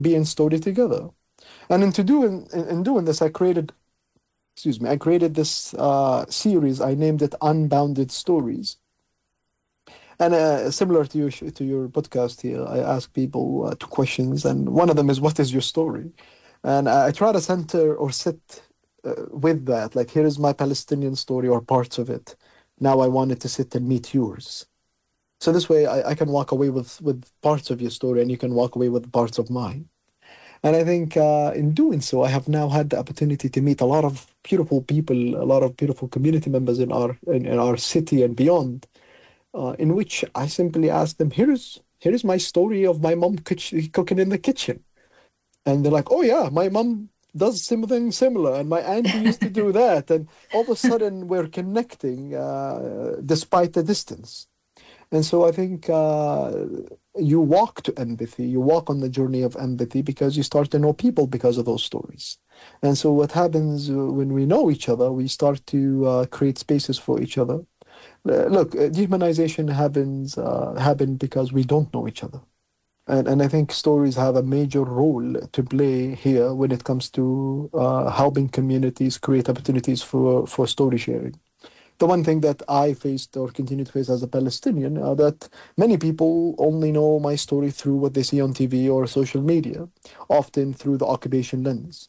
be in story together. And in doing this, I created this series. I named it Unbounded Stories. And similar to your podcast here, I ask people two questions, and one of them is, "What is your story?" And I try to center or sit with that. Like, here is my Palestinian story or parts of it. Now I wanted to sit and meet yours. So this way, I can walk away with parts of your story, and you can walk away with parts of mine. And I think in doing so, I have now had the opportunity to meet a lot of beautiful people, a lot of beautiful community members in our city and beyond, in which I simply ask them, "Here is my story of my mom cooking in the kitchen." And they're like, "Oh yeah, my mom does something similar, and my auntie used to do that." And all of a sudden, we're connecting despite the distance. And so I think you walk to empathy, you walk on the journey of empathy because you start to know people because of those stories. And so what happens when we know each other, we start to create spaces for each other. Look, dehumanization happen because we don't know each other. And I think stories have a major role to play here when it comes to helping communities create opportunities for story sharing. The one thing that I faced or continue to face as a Palestinian, that many people only know my story through what they see on TV or social media, often through the occupation lens.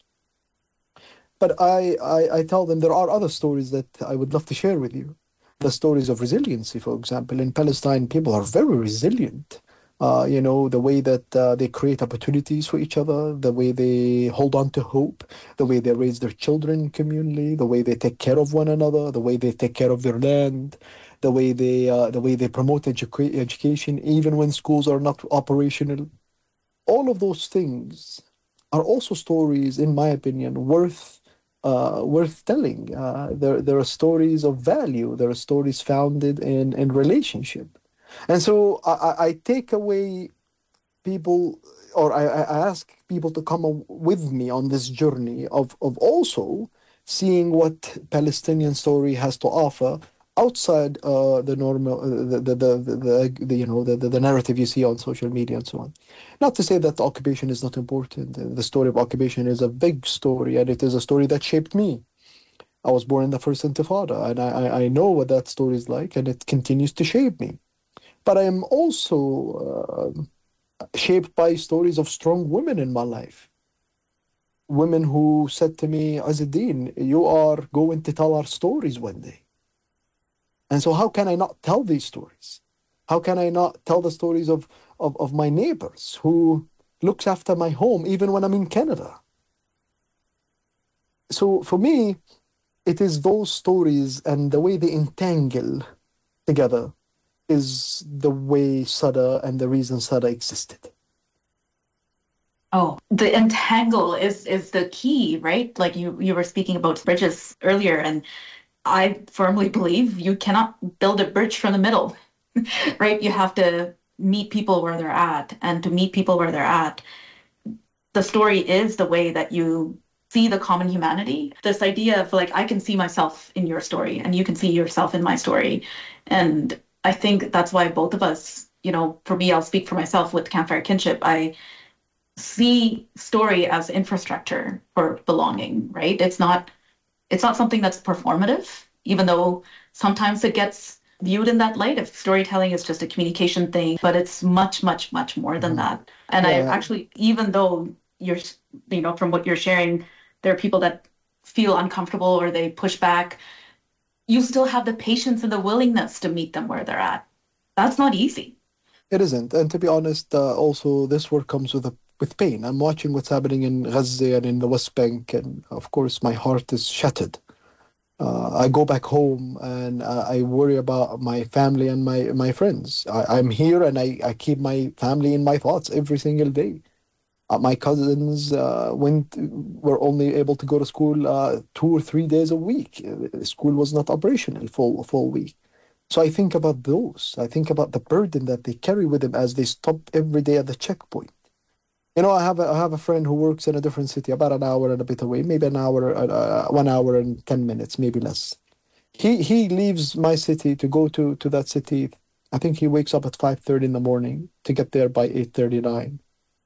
But I tell them there are other stories that I would love to share with you. The stories of resiliency, for example. In Palestine, people are very resilient. The way that they create opportunities for each other, the way they hold on to hope, the way they raise their children communally, the way they take care of one another, the way they take care of their land, the way they promote education, even when schools are not operational. All of those things are also stories, in my opinion, worth telling. There are stories of value. There are stories founded in relationship. And so I take away people, or I ask people to come with me on this journey of also seeing what Palestinian story has to offer outside the normal, the narrative you see on social media and so on. Not to say that the occupation is not important. The story of occupation is a big story, and it is a story that shaped me. I was born in the first Intifada, and I know what that story is like, and it continues to shape me. But I am also shaped by stories of strong women in my life. Women who said to me, "Azadeen, you are going to tell our stories one day." And so how can I not tell these stories? How can I not tell the stories of my neighbors who looks after my home even when I'm in Canada? So for me, it is those stories and the way they entangle together is the way Sada and the reason Sada existed. Oh, the entangle is the key, right? Like you were speaking about bridges earlier, and I firmly believe you cannot build a bridge from the middle, right? You have to meet people where they're at, and to meet people where they're at, the story is the way that you see the common humanity. This idea of like, I can see myself in your story and you can see yourself in my story. And I think that's why both of us, for me, I'll speak for myself with Campfire Kinship. I see story as infrastructure for belonging, right? It's not something that's performative, even though sometimes it gets viewed in that light if storytelling is just a communication thing, but it's much, much, much more than Mhm. that. And I Yeah, actually, even though from what you're sharing, there are people that feel uncomfortable or they push back, you still have the patience and the willingness to meet them where they're at. That's not easy. it isn't. And to be honest, also this work comes with pain. I'm watching what's happening in Gaza and in the West Bank, and of course my heart is shattered. I go back home and I worry about my family and my friends. I'm here and I keep my family in my thoughts every single day. My cousins were only able to go to school 2 or 3 days a week. School was not operational full week. So I think about those. I think about the burden that they carry with them as they stop every day at the checkpoint. I have a friend who works in a different city, about an hour and a bit away, maybe 1 hour and 10 minutes, maybe less. He leaves my city to go to that city. I think he wakes up at 5:30 in the morning to get there by 8:39.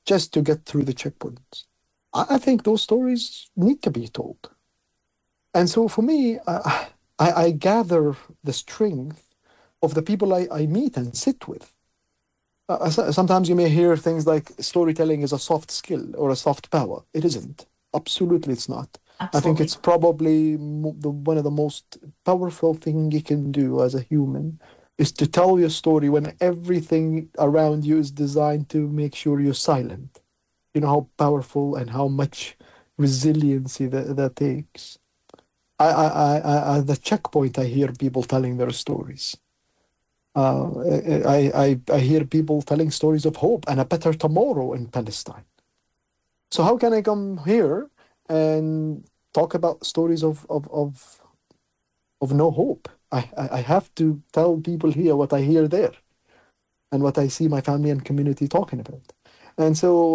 just to get through the checkpoints. I think those stories need to be told. And so for me, I gather the strength of the people I meet and sit with. Sometimes you may hear things like storytelling is a soft skill or a soft power. It isn't. Absolutely, it's not. I think Absolutely. it's probably one of the most powerful thing you can do as a human is to tell your story when everything around you is designed to make sure you're silent. You know how powerful and how much resiliency that takes. At the checkpoint, I hear people telling their stories. I hear people telling stories of hope and a better tomorrow in Palestine. So how can I come here and talk about stories of no hope? I have to tell people here what I hear there and what I see my family and community talking about. And so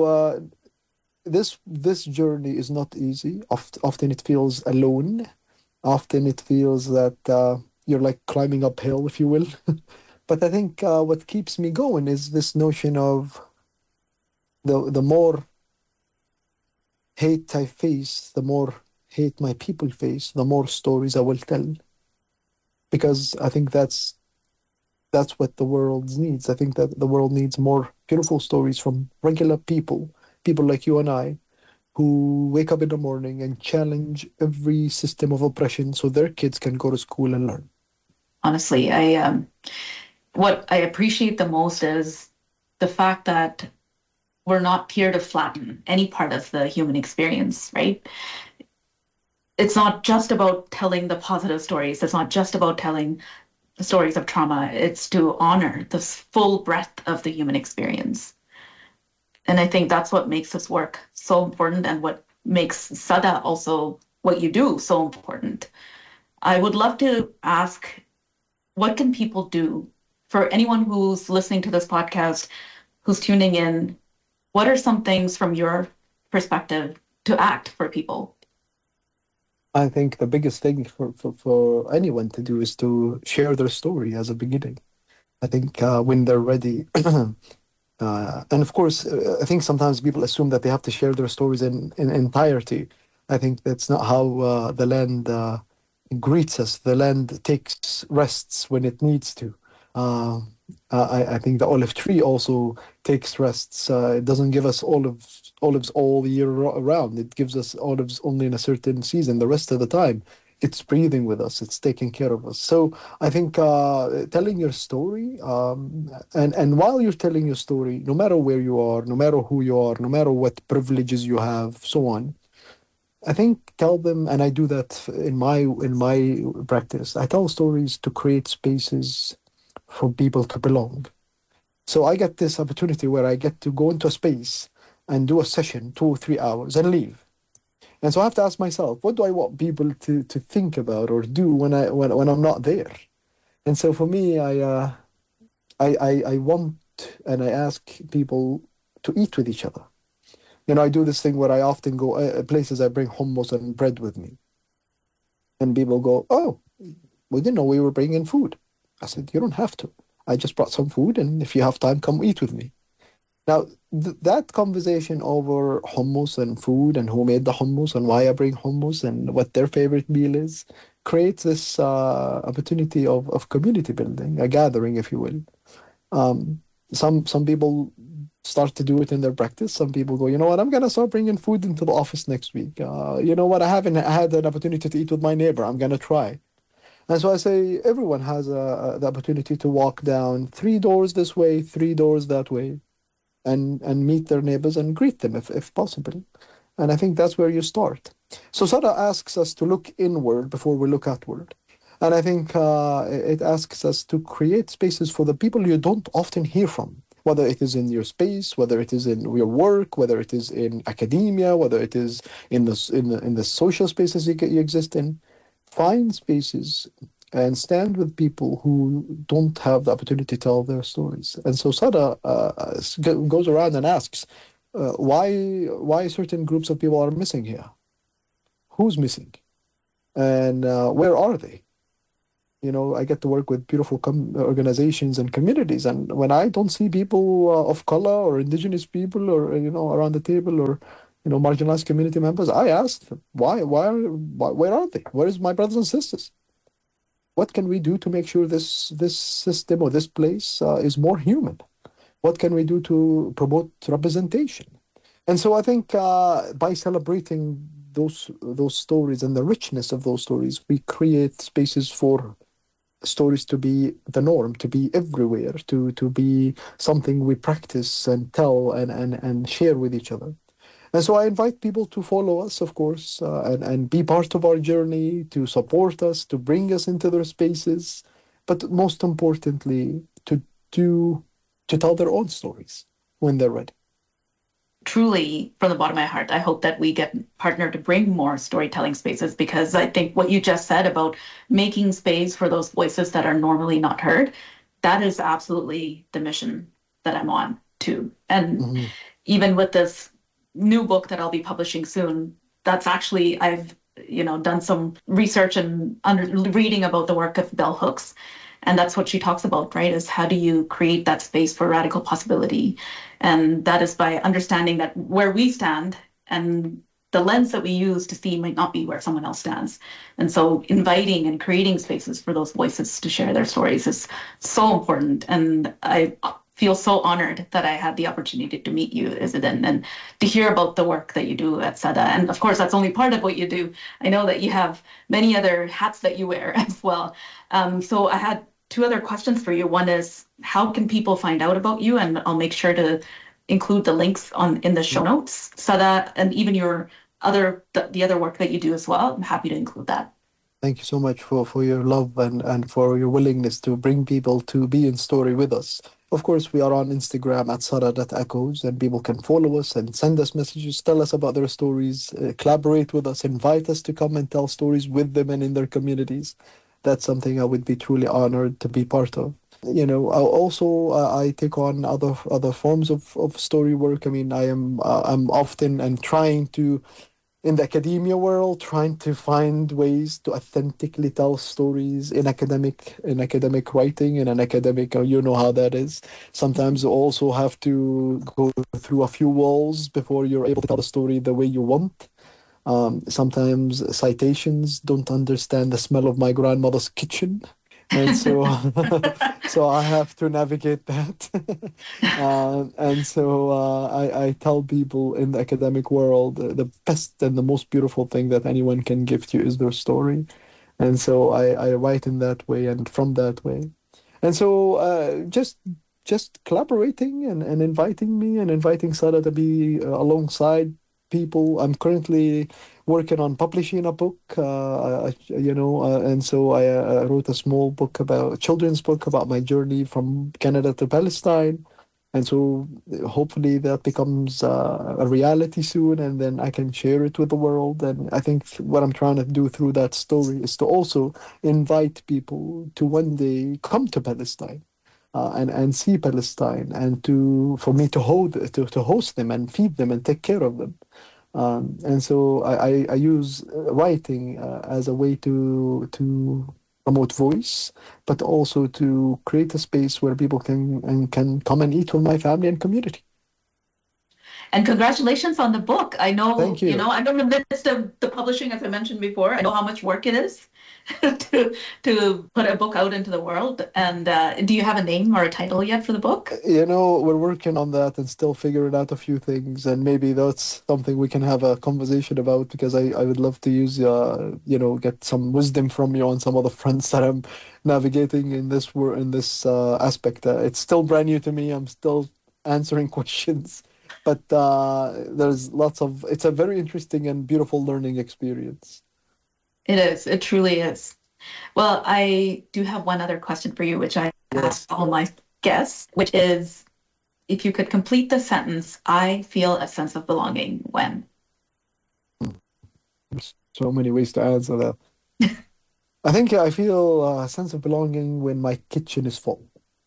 this journey is not easy. Often it feels alone. Often it feels that you're like climbing uphill, if you will. But I think what keeps me going is this notion of the more hate I face, the more hate my people face, the more stories I will tell. Because I think that's what the world needs. I think that the world needs more beautiful stories from regular people, people like you and I, who wake up in the morning and challenge every system of oppression so their kids can go to school and learn. Honestly, I what I appreciate the most is the fact that we're not here to flatten any part of the human experience, right? It's not just about telling the positive stories. It's not just about telling the stories of trauma. It's to honor the full breadth of the human experience. And I think that's what makes this work so important and what makes Sada also what you do so important. I would love to ask, what can people do for anyone who's listening to this podcast, who's tuning in? What are some things from your perspective to act for people? I think the biggest thing for anyone to do is to share their story as a beginning. I think when they're ready, and of course, I think sometimes people assume that they have to share their stories in entirety. I think that's not how the land greets us. The land takes rests when it needs to. Uh, I think the olive tree also takes rests. It doesn't give us olives all year around. It gives us olives only in a certain season. The rest of the time, it's breathing with us. It's taking care of us. So I think telling your story, and while you're telling your story, no matter where you are, no matter who you are, no matter what privileges you have, so on, I think tell them, and I do that in my practice. I tell stories to create spaces for people to belong. So I get this opportunity where I get to go into a space and do a session, 2 or 3 hours, and leave. And so I have to ask myself, what do I want people to think about or do when I'm not there? And so for me, I want and I ask people to eat with each other. I do this thing where I often go places. I bring hummus and bread with me, and people go, "Oh, we didn't know we were bringing food." I said, "You don't have to. I just brought some food, and if you have time, come eat with me." Now, that conversation over hummus and food and who made the hummus and why I bring hummus and what their favorite meal is creates this opportunity of community building, a gathering, if you will. Some people start to do it in their practice. Some people go, you know what, I'm gonna start bringing food into the office next week. You know what, I haven't had an opportunity to eat with my neighbor. I'm gonna try. And so I say everyone has the opportunity to walk down 3 doors this way, 3 doors that way, and meet their neighbors and greet them if possible. And I think that's where you start. So Sada asks us to look inward before we look outward. And I think it asks us to create spaces for the people you don't often hear from, whether it is in your space, whether it is in your work, whether it is in academia, whether it is in the social spaces you exist in. Find spaces and stand with people who don't have the opportunity to tell their stories. And so Sada goes around and asks, why certain groups of people are missing here? Who's missing? And where are they? I get to work with beautiful organizations and communities, and when I don't see people of color or indigenous people or around the table, or marginalized community members, I ask them, where are they? Where is my brothers and sisters? What can we do to make sure this system or this place is more human? What can we do to promote representation? And so I think by celebrating those stories and the richness of those stories, we create spaces for stories to be the norm, to be everywhere, to be something we practice and tell and share with each other. And so I invite people to follow us, of course, and be part of our journey, to support us, to bring us into their spaces, but most importantly, do to tell their own stories when they're ready. Truly, from the bottom of my heart, I hope that we get partnered to bring more storytelling spaces, because I think what you just said about making space for those voices that are normally not heard, that is absolutely the mission that I'm on too. And even with this new book that I'll be publishing soon, that's actually, I've done some research and reading about the work of Bell Hooks. And that's what she talks about, right? Is how do you create that space for radical possibility? And that is by understanding that where we stand and the lens that we use to see might not be where someone else stands. And so inviting and creating spaces for those voices to share their stories is so important. And I feel so honored that I had the opportunity to meet you, Izzadin, and to hear about the work that you do at Sada. And of course, that's only part of what you do. I know that you have many other hats that you wear as well. So I had two other questions for you. One is, how can people find out about you? And I'll make sure to include the links in the show notes. Sada, and even the other work that you do as well. I'm happy to include that. Thank you so much for your love and for your willingness to bring people to be in story with us. Of course, we are on Instagram at Sada.echoes, and people can follow us and send us messages, tell us about their stories, collaborate with us, invite us to come and tell stories with them and in their communities. That's something I would be truly honored to be part of. I take on other forms of story work. I mean, I'm often and trying to, in the academia world, trying to find ways to authentically tell stories in academic writing, in an academic, you know how that is. Sometimes you also have to go through a few walls before you're able to tell the story the way you want. Sometimes citations don't understand the smell of my grandmother's kitchen. And so, so I have to navigate that. I tell people in the academic world, the best and the most beautiful thing that anyone can gift you is their story. And so I write in that way and from that way. And so just collaborating and inviting me and inviting Sada to be alongside people. I'm currently working on publishing a book, and so I wrote a small book a children's book about my journey from Canada to Palestine. And so hopefully that becomes a reality soon, and then I can share it with the world. And I think what I'm trying to do through that story is to also invite people to one day come to Palestine. And see Palestine, and for me to host them and feed them and take care of them. And so I use writing as a way to promote voice, but also to create a space where people can come and eat with my family and community. And congratulations on the book. I know, Thank you. I'm in the midst of the publishing, as I mentioned before. I know how much work it is to put a book out into the world. And do you have a name or a title yet for the book? We're working on that and still figuring out a few things. And maybe that's something we can have a conversation about, because I would love to use, get some wisdom from you on some of the fronts that I'm navigating in this aspect. It's still brand new to me. I'm still answering questions. But it's a very interesting and beautiful learning experience. It is. It truly is. Well, I do have one other question for you, which I ask all my guests, which is, if you could complete the sentence, I feel a sense of belonging when? There's so many ways to answer that. I think I feel a sense of belonging when my kitchen is full.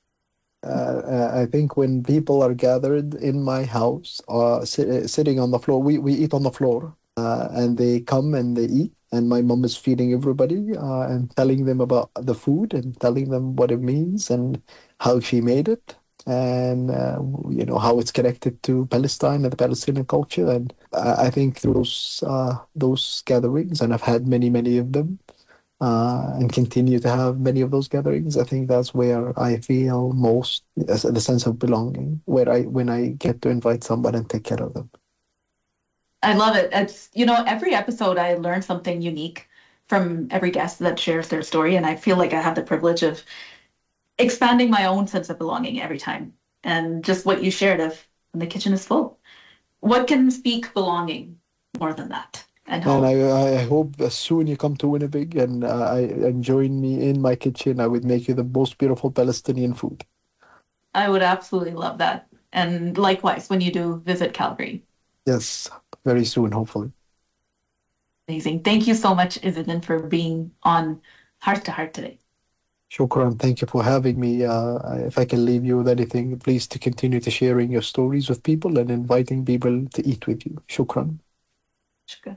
I think when people are gathered in my house, sitting on the floor, we eat on the floor. and they come and they eat. And my mom is feeding everybody and telling them about the food and telling them what it means and how she made it and how it's connected to Palestine and the Palestinian culture. And I think through those gatherings, and I've had many of them, and continue to have many of those gatherings. I think that's where I feel most the sense of belonging, when I get to invite somebody and take care of them. I love it. It's, every episode I learn something unique from every guest that shares their story. And I feel like I have the privilege of expanding my own sense of belonging every time. And just what you shared of when the kitchen is full. What can speak belonging more than that? And I hope soon you come to Winnipeg and join me in my kitchen. I would make you the most beautiful Palestinian food. I would absolutely love that. And likewise, when you do visit Calgary. Yes, very soon, hopefully. Amazing. Thank you so much, Izzadin, for being on Heart to Heart today. Shukran. Thank you for having me. If I can leave you with anything, please to continue to sharing your stories with people and inviting people to eat with you. Shukran. Shukran.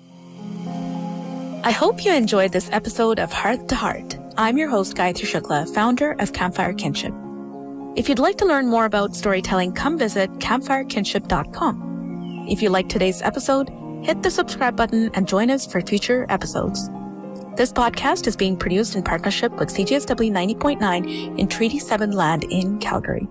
I hope you enjoyed this episode of Heart to Heart. I'm your host, Gayatri Shukla, founder of Campfire Kinship. If you'd like to learn more about storytelling, come visit campfirekinship.com. If you liked today's episode, hit the subscribe button and join us for future episodes. This podcast is being produced in partnership with CJSW 90.9 in Treaty 7 land in Calgary.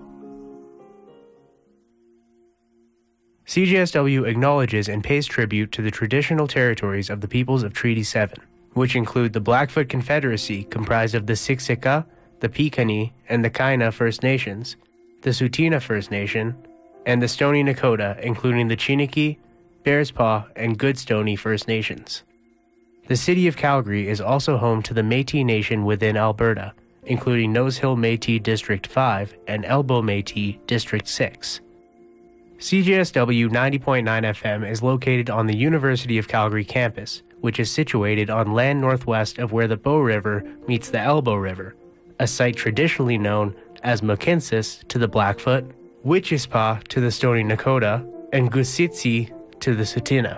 CJSW acknowledges and pays tribute to the traditional territories of the peoples of Treaty 7, which include the Blackfoot Confederacy, comprised of the Siksika, the Piikani, and the Kainai First Nations, the Tsuut'ina First Nation, and the Stoney Nakoda, including the Chiniki, Bearspaw, and Goodstoney First Nations. The city of Calgary is also home to the Métis Nation within Alberta, including Nose Hill Métis District 5 and Elbow Métis District 6. CJSW 90.9 FM is located on the University of Calgary campus, which is situated on land northwest of where the Bow River meets the Elbow River, a site traditionally known as Mohkinstsis to the Blackfoot, Witchespaw to the Stoney Nakoda, and Gusitsi to the Tsuut'ina.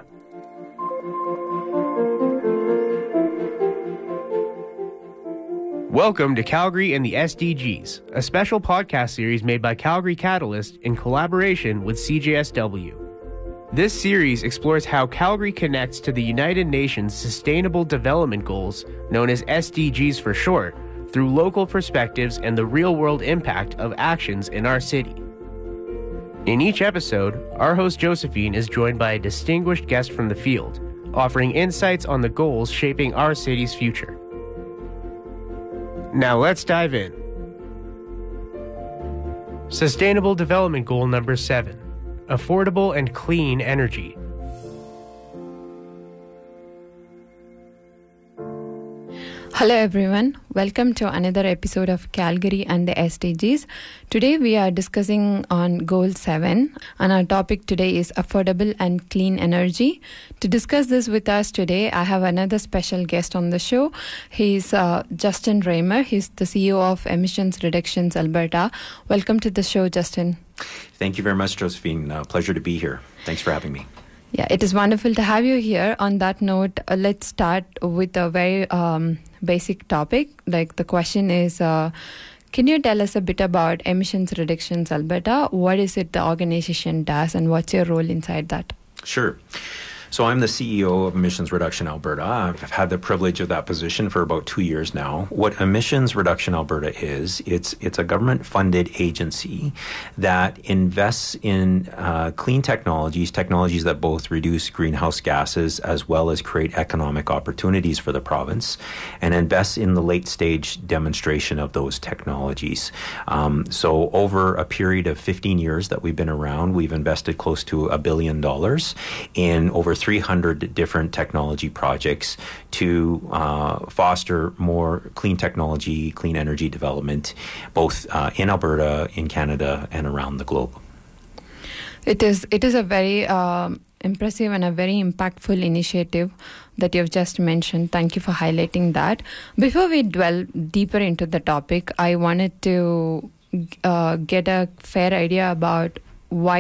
Welcome to Calgary and the SDGs, a special podcast series made by Calgary Catalyst in collaboration with CJSW. This series explores how Calgary connects to the United Nations Sustainable Development Goals, known as SDGs for short, through local perspectives and the real-world impact of actions in our city. In each episode, our host Josephine is joined by a distinguished guest from the field, offering insights on the goals shaping our city's future. Now let's dive in. Sustainable Development Goal number 7, affordable and clean energy. Hello everyone, welcome to another episode of Calgary and the SDGs. Today we are discussing on Goal 7 and our topic today is affordable and clean energy. To discuss this with us today, I have another special guest on the show. He's Justin Raymer. He's the CEO of Emissions Reductions Alberta. Welcome to the show, Justin. Thank you very much, Josephine. Pleasure to be here. Thanks for having me. Yeah, it is wonderful to have you here. On that note, let's start with a very basic topic. Like the question is, can you tell us a bit about Emissions Reductions Alberta? What is it the organization does and what's your role inside that? Sure. So I'm the CEO of Emissions Reduction Alberta. I've had the privilege of that position for about 2 years now. What Emissions Reduction Alberta is, it's a government-funded agency that invests in clean technologies that both reduce greenhouse gases as well as create economic opportunities for the province, and invests in the late-stage demonstration of those technologies. So over a period of 15 years that we've been around, we've invested close to $1 billion in over 300 different technology projects to foster more clean technology, clean energy development, both in Alberta, in Canada, and around the globe. It is a very impressive and a very impactful initiative that you've just mentioned. Thank you for highlighting that. Before we dwell deeper into the topic, I wanted to get a fair idea about why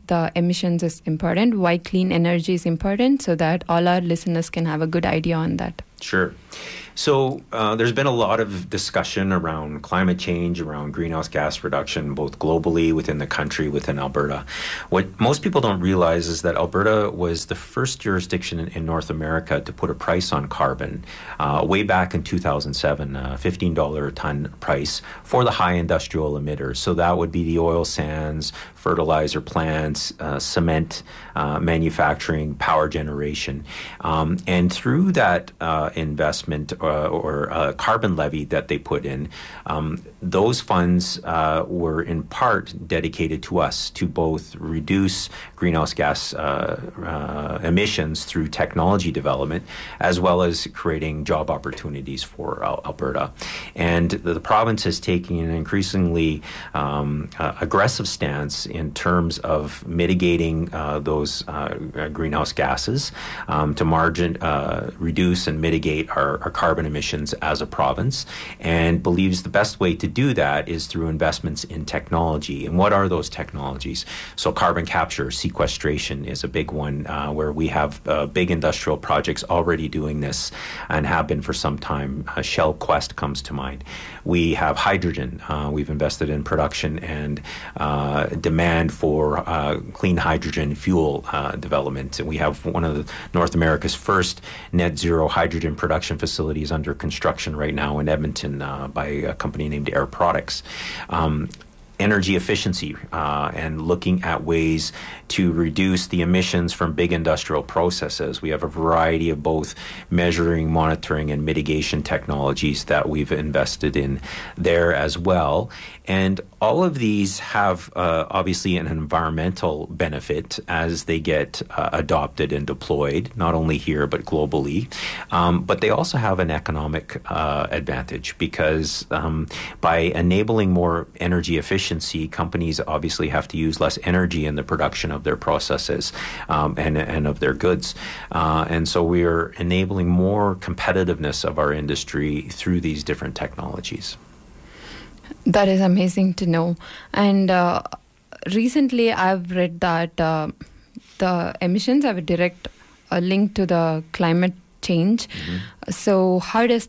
the emissions is important, why clean energy is important, so that all our listeners can have a good idea on that. Sure. So there's been a lot of discussion around climate change, around greenhouse gas reduction, both globally, within the country, within Alberta. What most people don't realize is that Alberta was the first jurisdiction in North America to put a price on carbon way back in 2007, $15 a ton price for the high industrial emitters. So that would be the oil sands, fertilizer plants, cement manufacturing, power generation. And through that investment or carbon levy that they put in, those funds were in part dedicated to us to both reduce greenhouse gas emissions through technology development, as well as creating job opportunities for Alberta. And the province is taking an increasingly aggressive stance in terms of mitigating those greenhouse gases to reduce and mitigate our carbon emissions as a province, and believes the best way to do that is through investments in technology. And what are those technologies? So carbon capture, sequestration is a big one, where we have big industrial projects already doing this and have been for some time. Shell Quest comes to mind. We have hydrogen. We've invested in production and demand for clean hydrogen fuel development. We have one of North America's first net zero hydrogen production facilities under construction right now in Edmonton by a company named Air Products. Energy efficiency and looking at ways to reduce the emissions from big industrial processes. We have a variety of both measuring, monitoring, and mitigation technologies that we've invested in there as well. And all of these have obviously an environmental benefit as they get adopted and deployed, not only here but globally. But they also have an economic advantage because by enabling more energy efficiency, companies obviously have to use less energy in the production of their processes and of their goods. And so we are enabling more competitiveness of our industry through these different technologies. That is amazing to know. And recently I've read that the emissions have a direct link to the climate change. Mm-hmm. So how does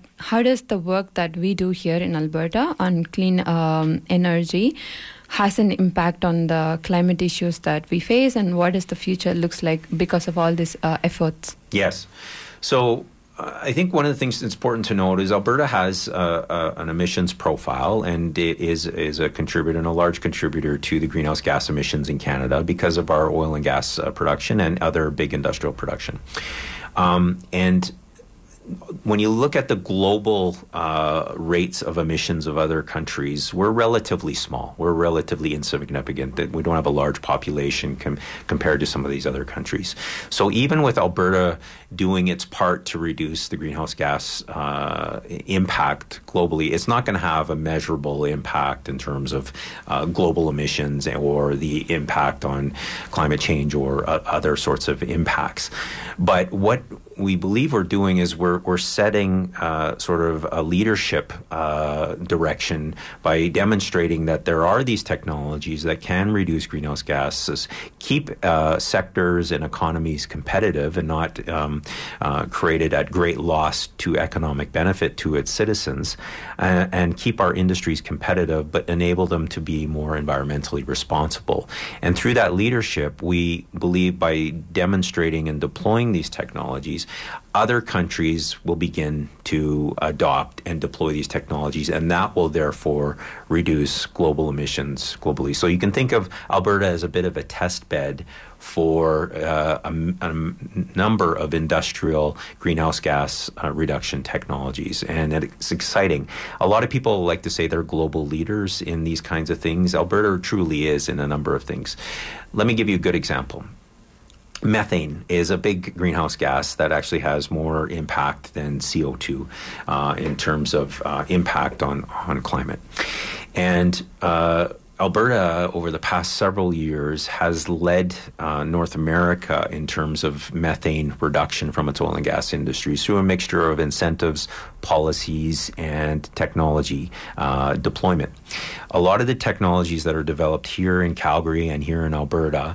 the work that we do here in Alberta on clean energy has an impact on the climate issues that we face, and what does the future looks like because of all these efforts? Yes. So I think one of the things that's important to note is Alberta has an emissions profile, and it is a contributor and a large contributor to the greenhouse gas emissions in Canada because of our oil and gas production and other big industrial production. And when you look at the global rates of emissions of other countries, we're relatively small. We're relatively insignificant. We don't have a large population compared to some of these other countries. So even with Alberta doing its part to reduce the greenhouse gas impact globally, it's not going to have a measurable impact in terms of global emissions or the impact on climate change or other sorts of impacts. But what we believe we're doing is we're setting sort of a leadership direction by demonstrating that there are these technologies that can reduce greenhouse gases, keep sectors and economies competitive and not created at great loss to economic benefit to its citizens, and keep our industries competitive but enable them to be more environmentally responsible. And through that leadership, we believe by demonstrating and deploying these technologies, other countries will begin to adopt and deploy these technologies, and that will therefore reduce global emissions globally. So you can think of Alberta as a bit of a test bed for a number of industrial greenhouse gas reduction technologies, and it's exciting. A lot of people like to say they're global leaders in these kinds of things. Alberta truly is in a number of things. Let me give you a good example. Methane is a big greenhouse gas that actually has more impact than CO2 in terms of impact on climate. And Alberta, over the past several years, has led North America in terms of methane reduction from its oil and gas industry through a mixture of incentives, policies, and technology deployment. A lot of the technologies that are developed here in Calgary and here in Alberta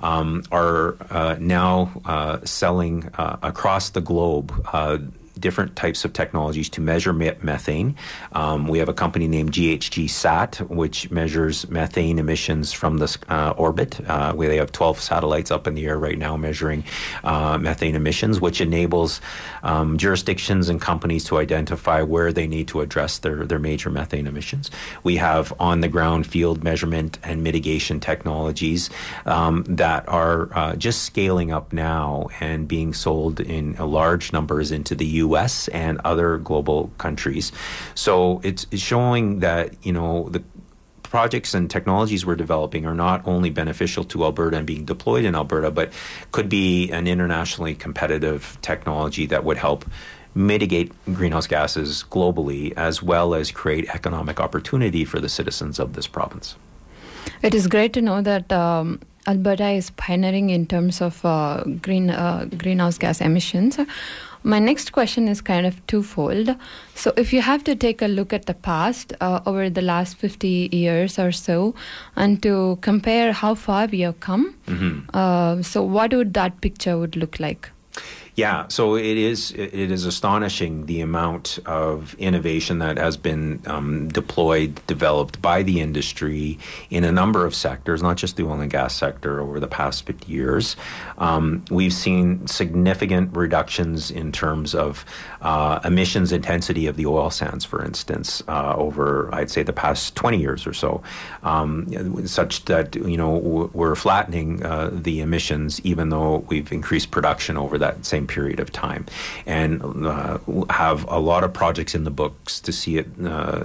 are now selling across the globe different types of technologies to measure methane. We have a company named GHG SAT, which measures methane emissions from the orbit. They have 12 satellites up in the air right now measuring methane emissions, which enables jurisdictions and companies to identify where they need to address their major methane emissions. We have on-the-ground field measurement and mitigation technologies that are just scaling up now and being sold in large numbers into the U.S. and other global countries. So it's showing that, the projects and technologies we're developing are not only beneficial to Alberta and being deployed in Alberta, but could be an internationally competitive technology that would help mitigate greenhouse gases globally, as well as create economic opportunity for the citizens of this province. It is great to know that Alberta is pioneering in terms of greenhouse gas emissions. My next question is kind of twofold. So if you have to take a look at the past over the last 50 years or so and to compare how far we have come, so what would that picture would look like? Yeah, so it is astonishing the amount of innovation that has been deployed, developed by the industry in a number of sectors, not just the oil and gas sector, over the past 50 years. We've seen significant reductions in terms of emissions intensity of the oil sands, for instance, over, I'd say, the past 20 years or so, such that, we're flattening the emissions, even though we've increased production over that same period of time, and have a lot of projects in the books to see it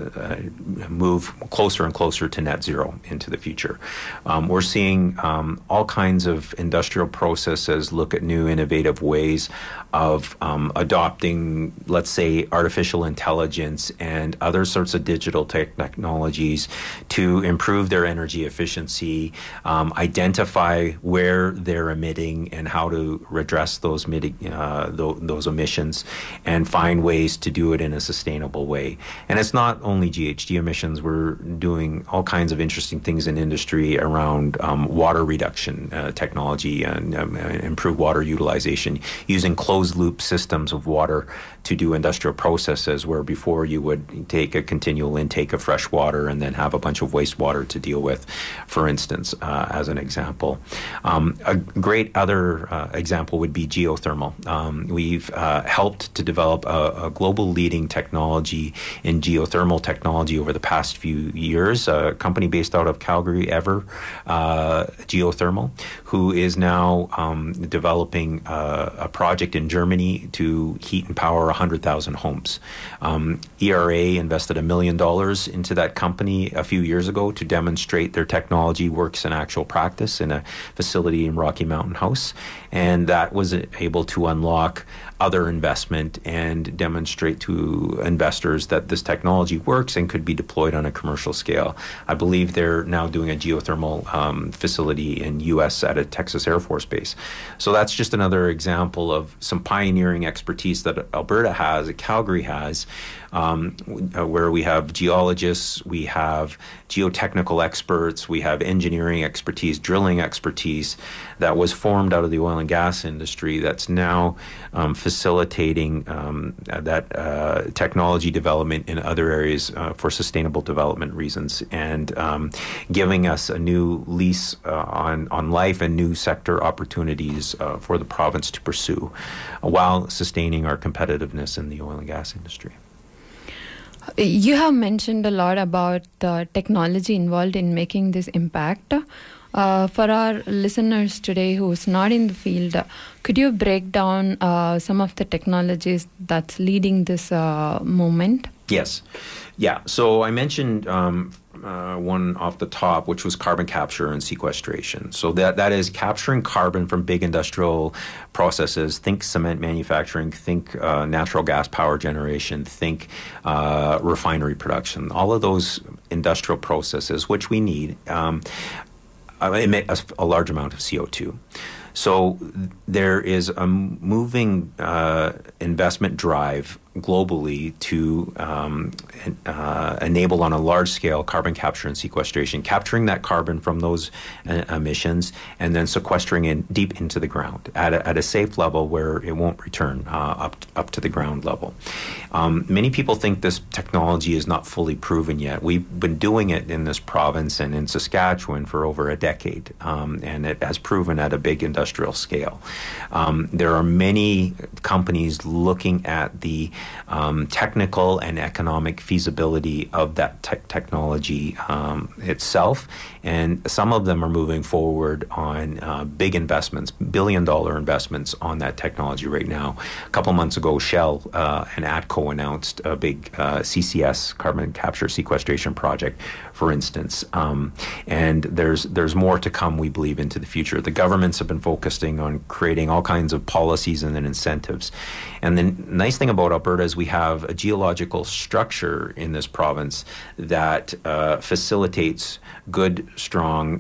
move closer and closer to net zero into the future. We're seeing all kinds of industrial processes look at new innovative ways of adopting, let's say, artificial intelligence and other sorts of digital technologies to improve their energy efficiency, identify where they're emitting and how to redress those emissions, and find ways to do it in a sustainable way. And it's not only GHG emissions. We're doing all kinds of interesting things in industry around water reduction technology and improved water utilization, using closed-loop systems of water to do industrial processes, where before you would take a continual intake of fresh water and then have a bunch of wastewater to deal with, for instance, as an example. A great other example would be geothermal. We've helped to develop a global leading technology in geothermal technology over the past few years. A company based out of Calgary, Ever Geothermal, who is now developing a project in Germany to heat and power 100,000 homes. ERA invested $1 million into that company a few years ago to demonstrate their technology works in actual practice in a facility in Rocky Mountain House, and that was able to unlock other investment and demonstrate to investors that this technology works and could be deployed on a commercial scale. I believe they're now doing a geothermal facility in U.S. at a Texas Air Force Base. So that's just another example of some pioneering expertise that Alberta has, that Calgary has, where we have geologists, we have geotechnical experts, we have engineering expertise, drilling expertise that was formed out of the oil and gas industry that's now facilitating that technology development in other areas for sustainable development reasons, and giving us a new lease on life and new sector opportunities for the province to pursue while sustaining our competitiveness in the oil and gas industry. You have mentioned a lot about the technology involved in making this impact. For our listeners today who's not in the field, could you break down some of the technologies that's leading this movement? Yes. Yeah. So I mentioned one off the top, which was carbon capture and sequestration. So that is capturing carbon from big industrial processes. Think cement manufacturing, think natural gas power generation, think refinery production. All of those industrial processes, which we need, emit a large amount of CO2. So there is a moving investment drive globally to enable on a large scale carbon capture and sequestration, capturing that carbon from those emissions and then sequestering it deep into the ground at a safe level where it won't return up to the ground level. Many people think this technology is not fully proven yet. We've been doing it in this province and in Saskatchewan for over a decade, and it has proven at a big industrial scale. There are many companies looking at the technical and economic feasibility of that technology itself, and some of them are moving forward on big investments, billion-dollar investments on that technology right now. A couple months ago, Shell and ATCO announced a big CCS, carbon capture sequestration project, for instance, and there's more to come, we believe, into the future. The governments have been focusing on creating all kinds of policies and then incentives. And the nice thing about Alberta is we have a geological structure in this province that facilitates good, strong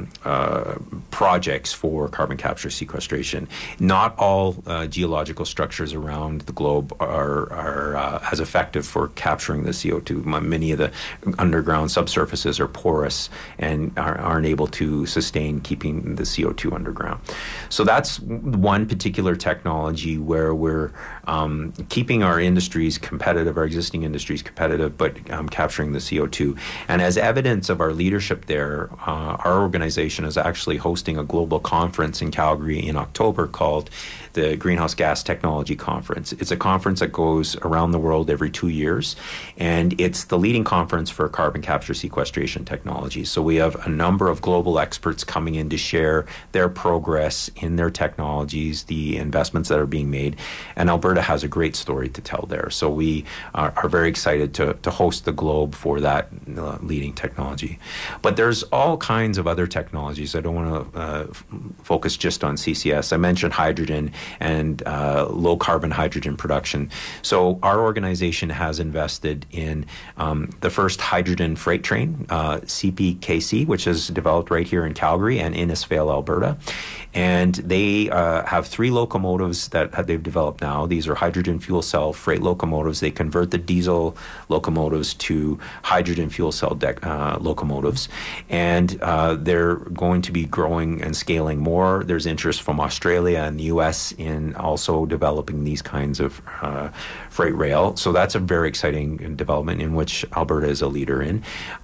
projects for carbon capture sequestration. Not all geological structures around the globe are as effective for capturing the CO2. Many of the underground subsurfaces are porous and aren't able to sustain keeping the CO2 underground. So that's one particular technology where we're keeping our industries competitive, our existing industries competitive, but capturing the CO2. And as evidence of our leadership there, our organization is actually hosting a global conference in Calgary in October called the Greenhouse Gas Technology Conference. It's a conference that goes around the world every 2 years, and it's the leading conference for carbon capture sequestration technology. So we have a number of global experts coming in to share their progress in their technologies, the investments that are being made, and Alberta has a great story to tell there. So we are very excited to host the globe for that leading technology. But there's all kinds of other technologies. I don't want to focus just on CCS. I mentioned hydrogen and low carbon hydrogen production. So our organization has invested in the first hydrogen freight train, CPKC, which is developed right here in Calgary and Innisfail, Alberta. And they have 3 locomotives that they've developed now. These are hydrogen fuel cell freight locomotives. They convert the diesel locomotives to hydrogen fuel cell locomotives. And they're going to be growing and scaling more. There's interest from Australia and the U.S. in also developing these kinds of freight rail. So that's a very exciting development in which Alberta is a leader in.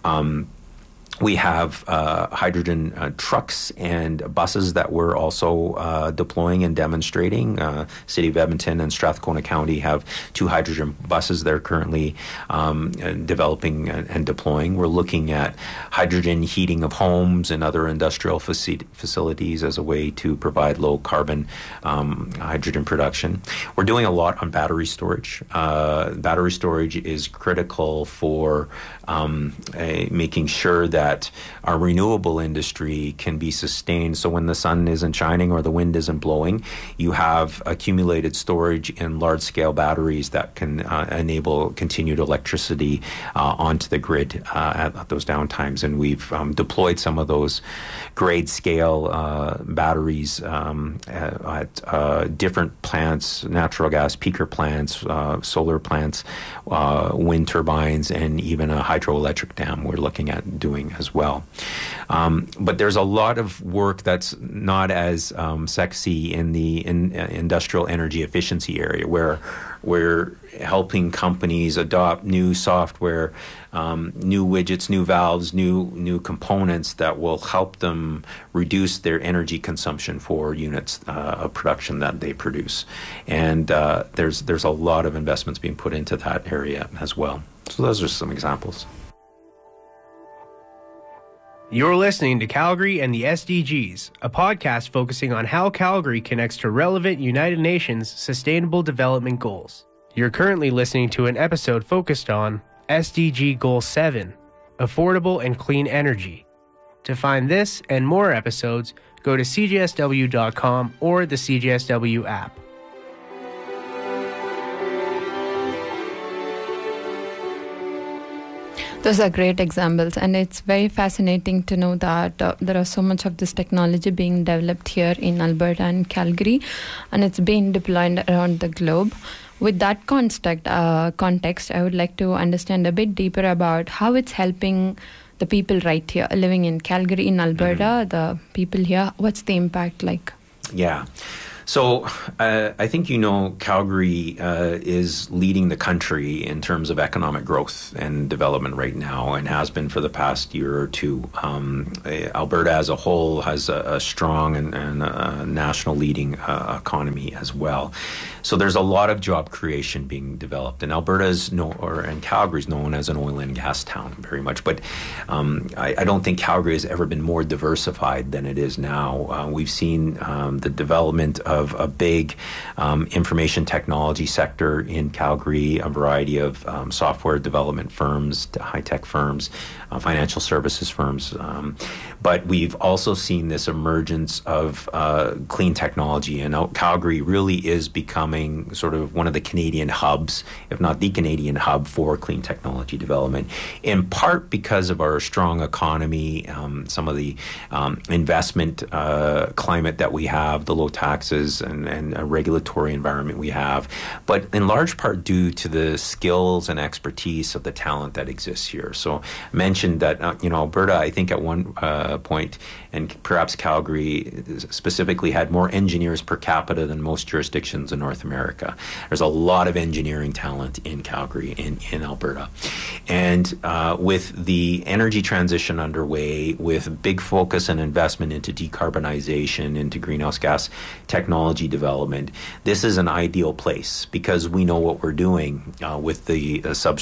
We have hydrogen trucks and buses that we're also deploying and demonstrating. City of Edmonton and Strathcona County have 2 hydrogen buses they're currently developing and deploying. We're looking at hydrogen heating of homes and other industrial facilities as a way to provide low carbon hydrogen production. We're doing a lot on battery storage. Battery storage is critical for making sure that our renewable industry can be sustained. So when the sun isn't shining or the wind isn't blowing, you have accumulated storage in large-scale batteries that can enable continued electricity onto the grid at those downtimes. And we've deployed some of those grade-scale batteries at different plants, natural gas peaker plants, solar plants, wind turbines, and even a hydroelectric dam we're looking at doing as well. But there's a lot of work that's not as sexy in the industrial energy efficiency area, where we're helping companies adopt new software, new widgets, new valves, new components that will help them reduce their energy consumption for units of production that they produce. And there's a lot of investments being put into that area as well. So those are some examples. You're listening to Calgary and the SDGs, a podcast focusing on how Calgary connects to relevant United Nations Sustainable Development Goals. You're currently listening to an episode focused on SDG Goal 7, Affordable and Clean Energy. To find this and more episodes, go to cjsw.com or the CJSW app. Those are great examples, and it's very fascinating to know that there are so much of this technology being developed here in Alberta and Calgary, and it's being deployed around the globe. With that context, I would like to understand a bit deeper about how it's helping the people right here living in Calgary, in Alberta, the people here. What's the impact like? Yeah. So I think Calgary is leading the country in terms of economic growth and development right now, and has been for the past year or two. Alberta as a whole has a strong and national leading economy as well. So there's a lot of job creation being developed, and and Calgary is known as an oil and gas town very much. But I don't think Calgary has ever been more diversified than it is now. We've seen the development of a big information technology sector in Calgary, a variety of software development firms, high-tech firms, financial services firms. But we've also seen this emergence of clean technology, and Calgary really is becoming sort of one of the Canadian hubs, if not the Canadian hub, for clean technology development, in part because of our strong economy, some of the investment climate that we have, the low taxes and a regulatory environment we have, but in large part due to the skills and expertise of the talent that exists here. So I mentioned that, Alberta, I think at one point, and perhaps Calgary specifically, had more engineers per capita than most jurisdictions in North America. There's a lot of engineering talent in Calgary, in Alberta. And with the energy transition underway, with big focus and investment into decarbonization, into greenhouse gas technology development, this is an ideal place because we know what we're doing with the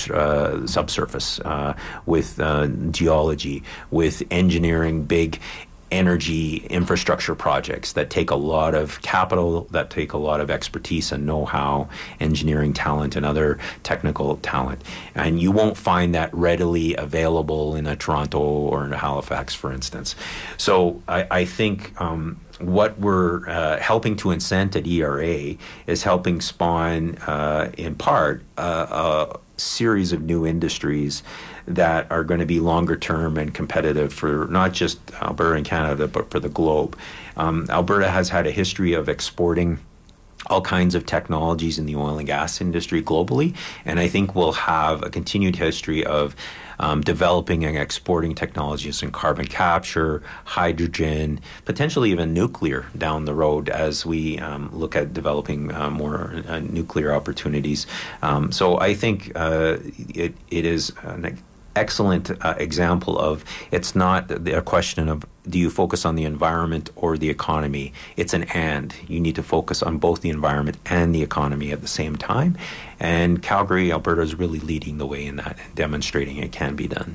subsurface, with geology, with engineering big energy infrastructure projects that take a lot of capital, that take a lot of expertise and know-how, engineering talent and other technical talent. And you won't find that readily available in a Toronto or in a Halifax, for instance. So I think what we're helping to incent at ERA is helping spawn, in part, a series of new industries that are going to be longer term and competitive for not just Alberta and Canada, but for the globe. Alberta has had a history of exporting all kinds of technologies in the oil and gas industry globally, and I think we'll have a continued history of developing and exporting technologies in carbon capture, hydrogen, potentially even nuclear down the road as we look at developing more nuclear opportunities. So I think it is an excellent example of, it's not a question of do you focus on the environment or the economy. It's an and. You need to focus on both the environment and the economy at the same time. And Calgary, Alberta is really leading the way in that and demonstrating it can be done.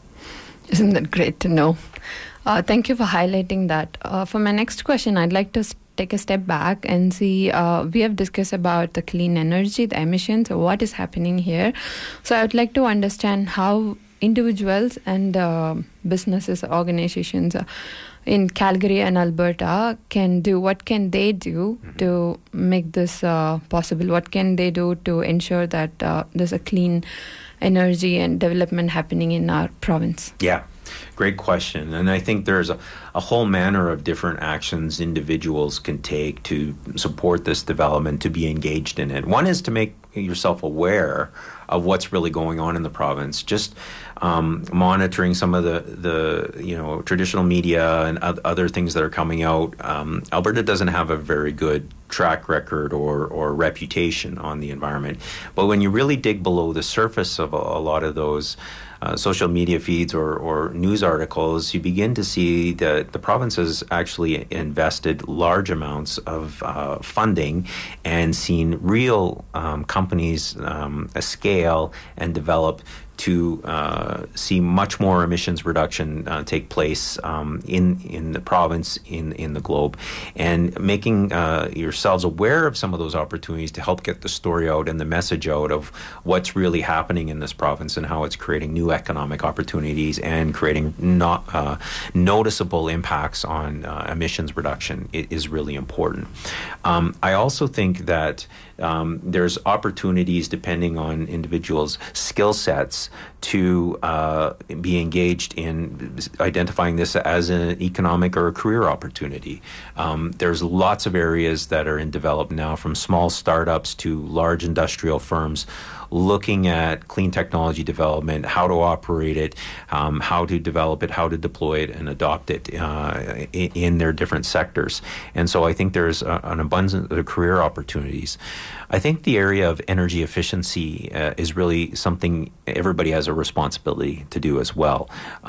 Isn't that great to know? Thank you for highlighting that. For my next question, I'd like to take a step back and see, we have discussed about the clean energy, the emissions, what is happening here. So I would like to understand how individuals and businesses, organizations in Calgary and Alberta what can they do to make this possible? What can they do to ensure that there's a clean energy and development happening in our province? Yeah. Great question. And I think there's a whole manner of different actions individuals can take to support this development, to be engaged in it. One is to make yourself aware of what's really going on in the province. Just monitoring some of the traditional media and other things that are coming out. Alberta doesn't have a very good track record or reputation on the environment. But when you really dig below the surface of a lot of those social media feeds or news articles, you begin to see that the province has actually invested large amounts of funding and seen real companies scale and develop to see much more emissions reduction take place in the province, in the globe, and making yourselves aware of some of those opportunities to help get the story out and the message out of what's really happening in this province and how it's creating new economic opportunities and creating noticeable impacts on emissions reduction is really important. I also think that there's opportunities depending on individuals' skill sets to be engaged in identifying this as an economic or a career opportunity. There's lots of areas that are in development now, from small startups to large industrial firms, looking at clean technology development, how to operate it, how to develop it, how to deploy it and adopt it in their different sectors. And so I think there's an abundance of career opportunities. I think the area of energy efficiency is really something everybody has a responsibility to do as well.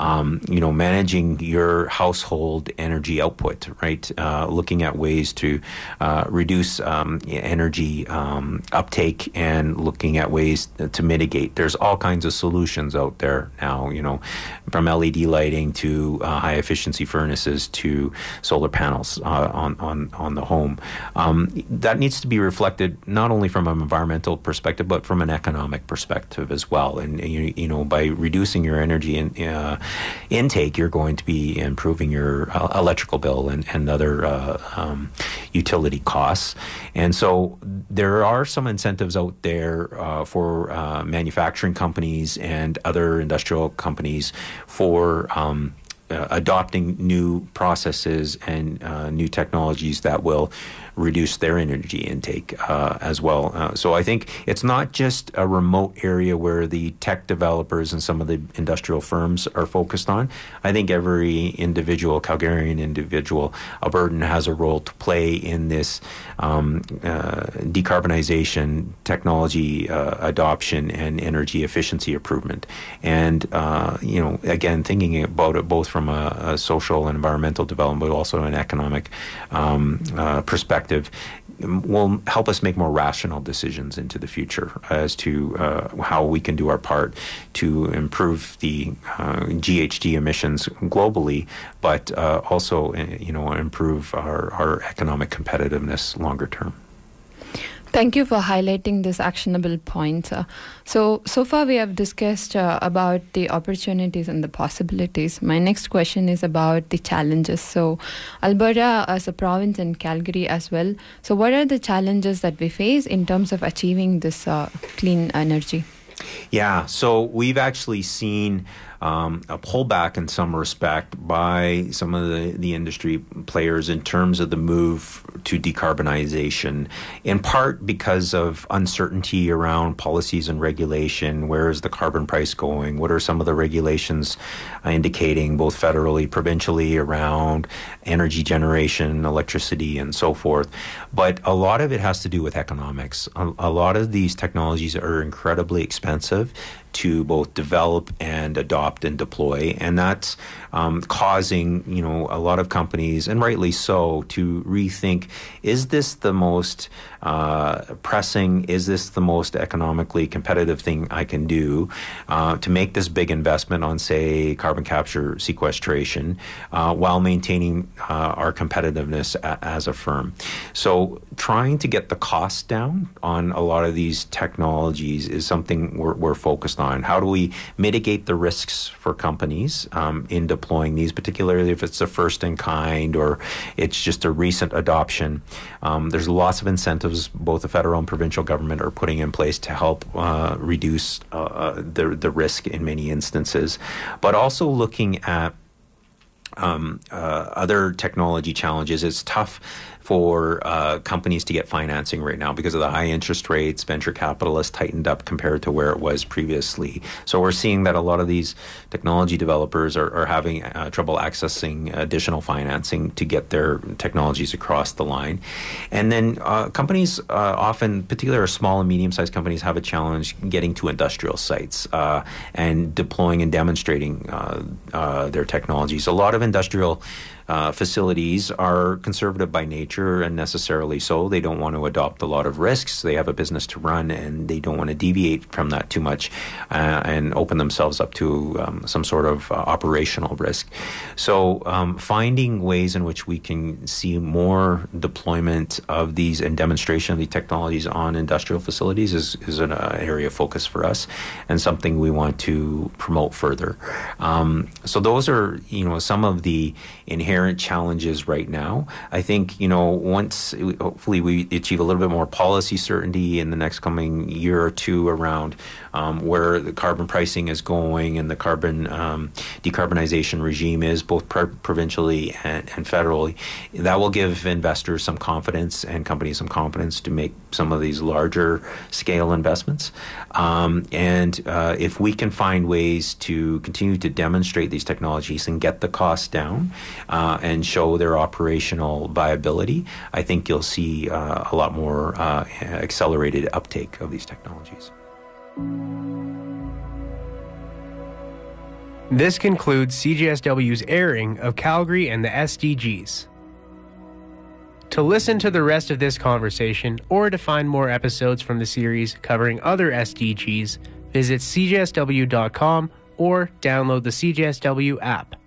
Managing your household energy output, right? Looking at ways to reduce energy uptake and looking at ways to mitigate. There's all kinds of solutions out there now, from LED lighting to high efficiency furnaces to solar panels on the home. That needs to be reflected not only from an environmental perspective, but from an economic perspective as well. And by reducing your energy intake, you're going to be improving your electrical bill and other utility costs. And so there are some incentives out there for manufacturing companies and other industrial companies for adopting new processes and new technologies that will reduce their energy intake as well. So I think it's not just a remote area where the tech developers and some of the industrial firms are focused on. I think every individual, Calgarian individual, Albertan has a role to play in this decarbonization, technology adoption, and energy efficiency improvement. And, again, thinking about it both from a social and environmental development, but also an economic perspective, will help us make more rational decisions into the future as to how we can do our part to improve the GHG emissions globally, but also, improve our economic competitiveness longer term. Thank you for highlighting this actionable point. So far we have discussed about the opportunities and the possibilities. My next question is about the challenges. So Alberta as a province and Calgary as well. So what are the challenges that we face in terms of achieving this clean energy? Yeah, so we've actually seen a pullback in some respect by some of the industry players in terms of the move to decarbonization, in part because of uncertainty around policies and regulation. Where is the carbon price going? What are some of the regulations indicating, both federally, provincially, around energy generation, electricity, and so forth? But a lot of it has to do with economics. A lot of these technologies are incredibly expensive to both develop and adopt and deploy, and that's causing a lot of companies, and rightly so, to rethink: is this the most pressing? Is this the most economically competitive thing I can do to make this big investment on, say, carbon capture sequestration, while maintaining our competitiveness as a firm? So trying to get the costs down on a lot of these technologies is something we're focused on. How do we mitigate the risks for companies in deploying these, particularly if it's a first in kind or it's just a recent adoption? There's lots of incentives both the federal and provincial government are putting in place to help reduce the risk in many instances, but also looking at other technology challenges. It's tough for companies to get financing right now because of the high interest rates. Venture capital has tightened up compared to where it was previously. So we're seeing that a lot of these technology developers are having trouble accessing additional financing to get their technologies across the line. And then companies often, particularly small and medium-sized companies, have a challenge getting to industrial sites and deploying and demonstrating their technologies. A lot of industrial facilities are conservative by nature, and necessarily so. They don't want to adopt a lot of risks. They have a business to run, and they don't want to deviate from that too much and open themselves up to some sort of operational risk. So finding ways in which we can see more deployment of these and demonstration of these technologies on industrial facilities is an area of focus for us, and something we want to promote further. So those are, some of the inherent challenges right now. I think, once hopefully we achieve a little bit more policy certainty in the next coming year or two around where the carbon pricing is going and the carbon decarbonization regime is, both provincially and federally, that will give investors some confidence and companies some confidence to make some of these larger scale investments. And if we can find ways to continue to demonstrate these technologies and get the costs down and show their operational viability, I think you'll see a lot more accelerated uptake of these technologies. This concludes CJSW's airing of Calgary and the SDGs. To listen to the rest of this conversation or to find more episodes from the series covering other SDGs, visit cjsw.com or download the CJSW app.